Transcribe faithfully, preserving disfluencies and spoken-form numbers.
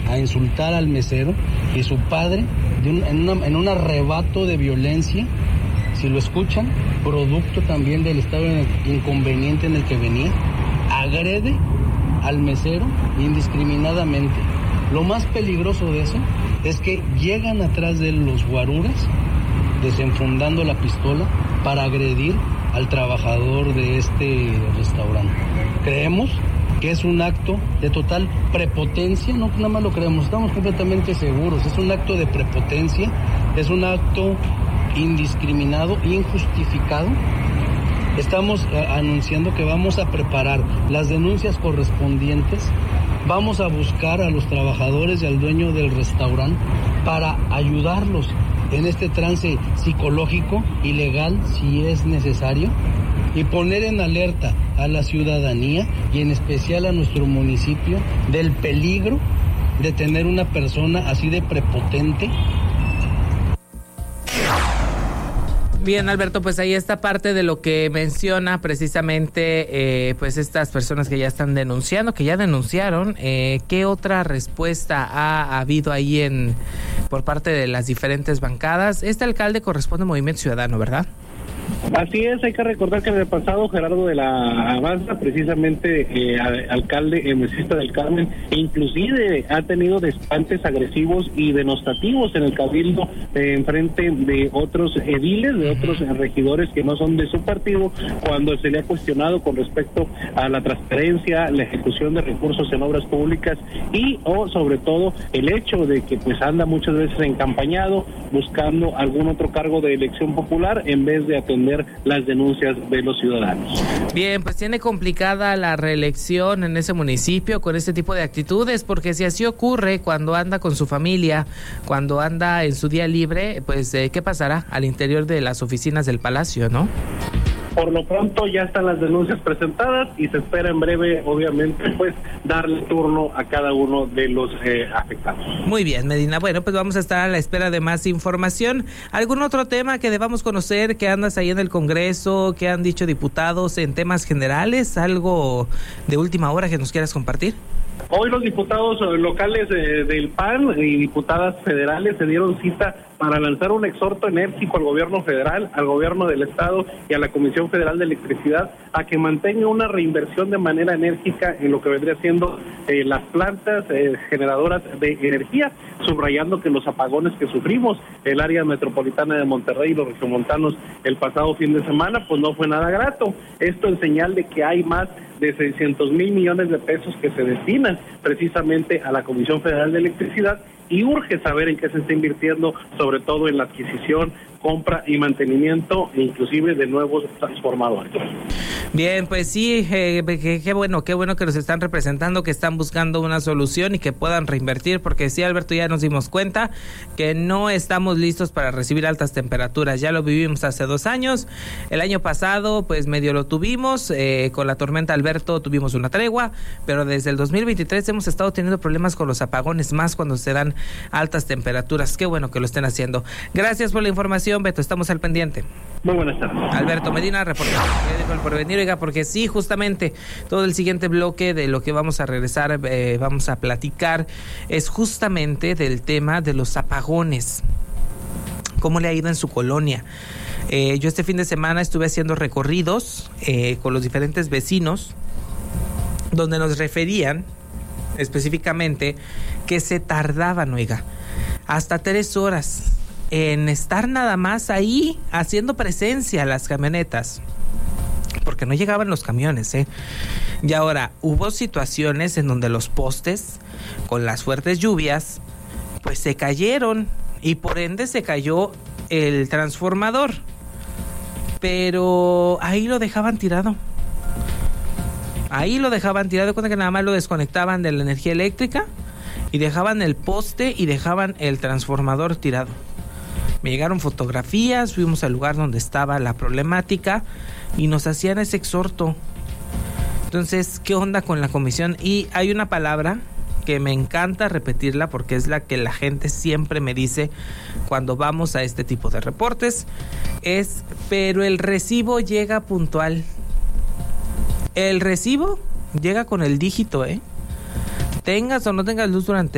a insultar al mesero y su padre de un, en, una, en un arrebato de violencia, si lo escuchan, producto también del estado inconveniente en el que venía, agrede al mesero indiscriminadamente. Lo más peligroso de eso es que llegan atrás de los guaruras, desenfundando la pistola para agredir al trabajador de este restaurante. Creemos que es un acto de total prepotencia, no nada más lo creemos, estamos completamente seguros, es un acto de prepotencia, es un acto indiscriminado, injustificado. Estamos eh, anunciando que vamos a preparar las denuncias correspondientes, vamos a buscar a los trabajadores y al dueño del restaurante para ayudarlos en este trance psicológico y legal si es necesario, y poner en alerta a la ciudadanía y en especial a nuestro municipio del peligro de tener una persona así de prepotente. Bien, Alberto, pues ahí está parte de lo que menciona precisamente eh, pues estas personas que ya están denunciando, que ya denunciaron. Eh, ¿Qué otra respuesta ha habido ahí en por parte de las diferentes bancadas? Este alcalde corresponde a Movimiento Ciudadano, ¿verdad? Así es, hay que recordar que en el pasado Gerardo de la Avanza, precisamente eh, alcalde emesista del Carmen, inclusive ha tenido desplantes agresivos y denostativos en el cabildo eh, en frente de otros ediles, de otros eh, regidores que no son de su partido, cuando se le ha cuestionado con respecto a la transparencia, la ejecución de recursos en obras públicas y o sobre todo el hecho de que pues anda muchas veces encampañado buscando algún otro cargo de elección popular en vez de atender las denuncias de los ciudadanos. Bien, pues tiene complicada la reelección en ese municipio con este tipo de actitudes, porque si así ocurre cuando anda con su familia, cuando anda en su día libre, pues eh, ¿qué pasará al interior de las oficinas del Palacio, no? Por lo pronto ya están las denuncias presentadas y se espera en breve, obviamente, pues darle turno a cada uno de los eh, afectados. Muy bien, Medina. Bueno, pues vamos a estar a la espera de más información. ¿Algún otro tema que debamos conocer, que andas ahí en el Congreso, que han dicho diputados en temas generales? ¿Algo de última hora que nos quieras compartir? Hoy los diputados locales eh, del P A N y diputadas federales se dieron cita para lanzar un exhorto enérgico al gobierno federal, al gobierno del estado y a la Comisión Federal de Electricidad a que mantenga una reinversión de manera enérgica en lo que vendría siendo eh, las plantas eh, generadoras de energía, subrayando que los apagones que sufrimos el área metropolitana de Monterrey y los regiomontanos el pasado fin de semana, pues no fue nada grato. Esto en señal de que hay más de seiscientos mil millones de pesos que se destinan precisamente a la Comisión Federal de Electricidad, y urge saber en qué se está invirtiendo, sobre todo en la adquisición, compra y mantenimiento, inclusive de nuevos transformadores. Bien, pues sí, eh, qué, qué bueno, qué bueno que nos están representando, que están buscando una solución y que puedan reinvertir, porque sí, Alberto, ya nos dimos cuenta que no estamos listos para recibir altas temperaturas. Ya lo vivimos hace dos años, el año pasado pues medio lo tuvimos, eh, con la tormenta Alberto tuvimos una tregua, pero desde el dos mil veintitrés hemos estado teniendo problemas con los apagones, más cuando se dan altas temperaturas. Qué bueno que lo estén haciendo. Gracias por la información, Beto, estamos al pendiente. Muy buenas tardes. Alberto Medina, reportero del Porvenir. Oiga, porque sí, justamente todo el siguiente bloque de lo que vamos a regresar, eh, vamos a platicar, es justamente del tema de los apagones. ¿Cómo le ha ido en su colonia? Eh, yo este fin de semana estuve haciendo recorridos eh, con los diferentes vecinos, donde nos referían específicamente que se tardaban, oiga, hasta tres horas en estar nada más ahí haciendo presencia las camionetas, porque no llegaban los camiones, ¿eh? Y ahora hubo situaciones en donde los postes, con las fuertes lluvias, pues se cayeron y por ende se cayó el transformador, pero ahí lo dejaban tirado. Ahí lo dejaban tirado, cuenta que nada más lo desconectaban de la energía eléctrica y dejaban el poste y dejaban el transformador tirado. Me llegaron fotografías, fuimos al lugar donde estaba la problemática y nos hacían ese exhorto. Entonces, ¿qué onda con la comisión? Y hay una palabra que me encanta repetirla porque es la que la gente siempre me dice cuando vamos a este tipo de reportes, es, pero el recibo llega puntual. El recibo llega con el dígito, ¿eh? Tengas o no tengas luz durante